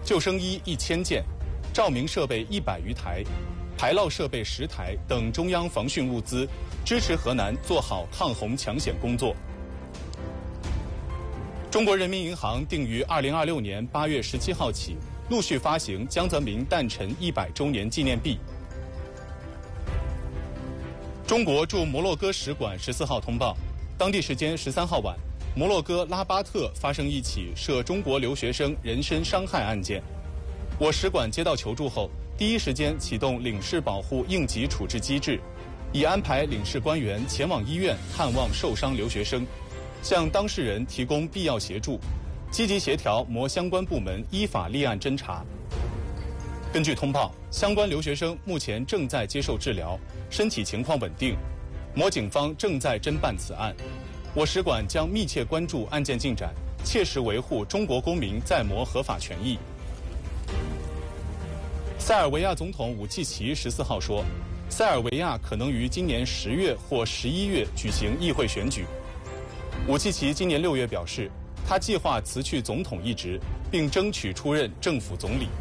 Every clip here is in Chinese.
救生衣1000件，照明设备100余台，排涝设备10台等中央防汛物资，支持河南做好抗洪抢险工作。中国人民银行定于2026年8月17号起，陆续发行江泽民诞辰100周年纪念币。中国驻摩洛哥使馆14号通报，当地时间13号晚，摩洛哥拉巴特发生一起涉中国留学生人身伤害案件。我使馆接到求助后，第一时间启动领事保护应急处置机制，已安排领事官员前往医院探望受伤留学生，向当事人提供必要协助，积极协调摩相关部门依法立案侦查。根据通报，相关留学生目前正在接受治疗，身体情况稳定。摩警方正在侦办此案，我使馆将密切关注案件进展，切实维护中国公民在摩合法权益。塞尔维亚总统武契奇14号说，塞尔维亚可能于今年10月或11月举行议会选举。武契奇今年6月表示，他计划辞去总统一职，并争取出任政府总理。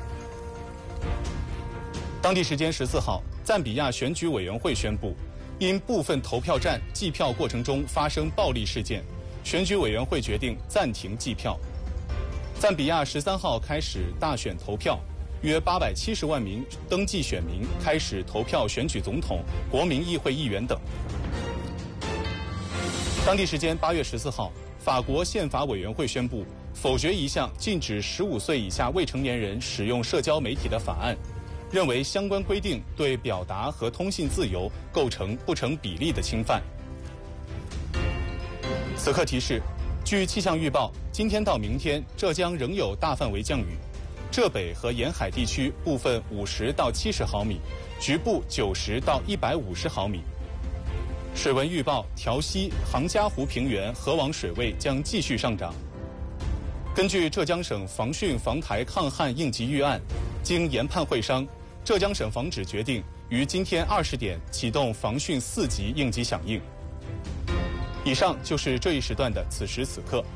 当地时间14号，赞比亚选举委员会宣布，因部分投票站计票过程中发生暴力事件，选举委员会决定暂停计票。赞比亚13号开始大选投票，约870万名登记选民开始投票选举总统、国民议会议员等。当地时间8月14号，法国宪法委员会宣布否决一项禁止15岁以下未成年人使用社交媒体的法案，认为相关规定对表达和通信自由构成不成比例的侵犯。此刻提示，据气象预报，今天到明天，浙江仍有大范围降雨，浙北和沿海地区部分50到70毫米，局部90到150毫米。水文预报，调溪、杭嘉湖平原河网水位将继续上涨。根据浙江省防汛防台抗旱应急预案，经研判会商，浙江省防指决定于今天20点启动防汛4级应急响应。以上就是这一时段的此时此刻。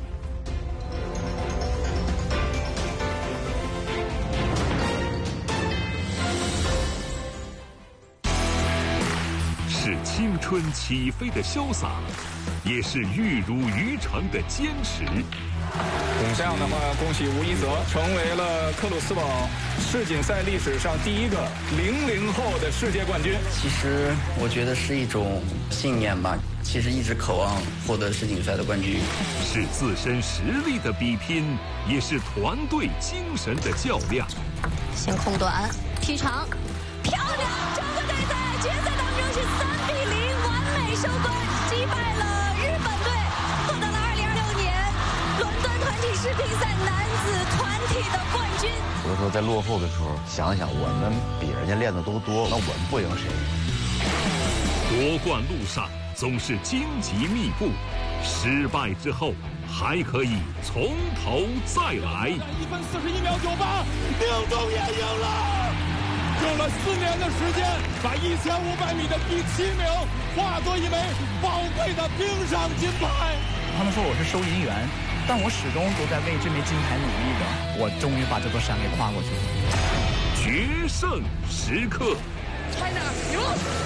是青春起飞的潇洒，也是玉汝于成的坚持。 这样的话，恭喜吴一泽成为了克鲁斯堡世锦赛历史上第一个00后的世界冠军。 其实我觉得是一种信念吧，其实一直渴望获得世锦赛的冠军。 是自身实力的比拼，也是团队精神的较量。 先控短，踢长，漂亮！中国队在决赛当中是3比0完美收官，击败了日本队，获得了2026年伦敦团体世乒赛男子团体的冠军。 有的时候在落后的时候，想一想我们比人家练的都多，那我们不赢谁？ 夺冠路上总是荆棘密布，失败之后还可以从头再来。 1分41秒98，宁东也赢了，用了4年的时间，把1500米的第7名化作一枚宝贵的冰上金牌。 他们说我是收银员，但我始终都在为这枚金牌努力的。我终于把这座山给跨过去了。 决胜时刻。 China 赢了。